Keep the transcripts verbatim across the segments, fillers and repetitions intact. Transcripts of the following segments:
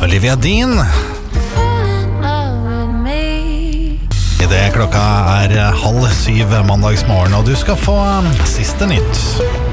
Olivia Dean. I det klokka er halv syv mandagsmorgen, og du skal få siste nytt.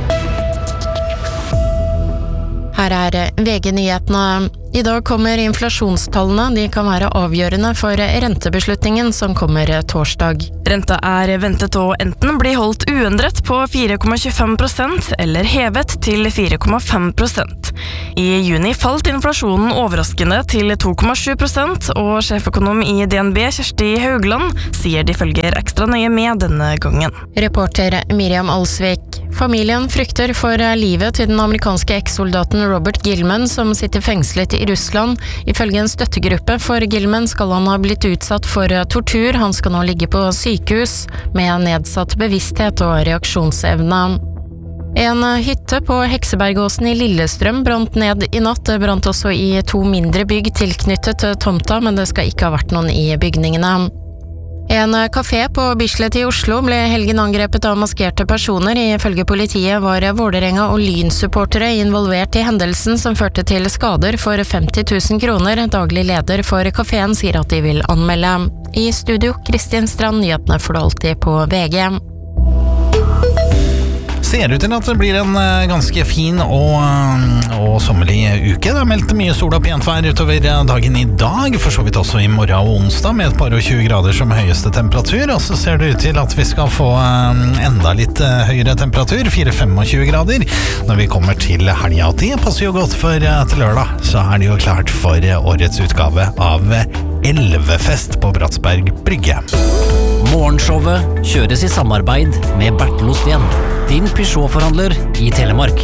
Her er V G-nyhetene. I dag kommer inflasjonstallene. De kan være avgjørende for rentebeslutningen som kommer torsdag. Renta er ventet å enten bli holdt uendret på fire komma tjuefem prosent eller hevet til fire komma fem prosent. I juni falt inflasjonen overraskende til to komma sju prosent, og sjeføkonom i D N B, Kjersti Haugland, sier de følger ekstra nøye med denne gangen. Reporter Miriam Alsvik. Familien frykter for livet til den amerikanske eks-soldaten Robert Gilman, som sitter fengslet i Russland. Ifølge en støttegruppe for Gilman skal han ha blitt utsatt for tortur. Han skal nå ligge på sykehus med nedsatt bevissthet og reaksjonsevne. En hytte på Heksebergåsen i Lillestrøm brant ned i natt. Det brant også i to mindre bygg tilknyttet tomta, men det skal ikke ha vært noen i bygningene. En kafé på Bislett i Oslo ble helgen angrepet av maskerte personer. Ifølge politiet var Vålerenga og Lyn-supportere involvert i hendelsen som førte til skader for femti tusen kroner. Daglig leder for kaféen sier at de vil anmelde. I studio, Kristin Strand, nyhetene får du alltid på V G. Ser ut til at det blir en ganske fin og, og sommerlig uke. Det er meldt mye sol og pent vær utover dagen i dag, for så vidt også i morgen og onsdag, med et par og tjue grader som høyeste temperatur. Og så ser det ut til at vi skal få enda litt høyere temperatur, fire til tjuefem grader, når vi kommer til helga. Og det passer jo godt, for til lørdag så er det jo klart for årets utgave av Elvefest på Bratsberg Brygge. Morgenshowet kjøres i samarbeid med Bertel Osten, din Peugeot-forhandler i Telemark.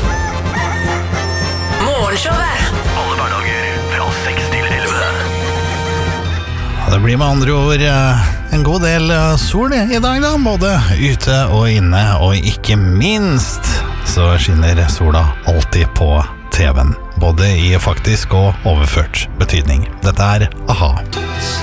Morgenshowet! Alle hverdager fra seks til elleve. Det blir med andre ord en god del sol i dag da, både ute og inne, og ikke minst så skinner sola alltid på T V-en, både i faktisk og overført betydning. Dette er A-ha.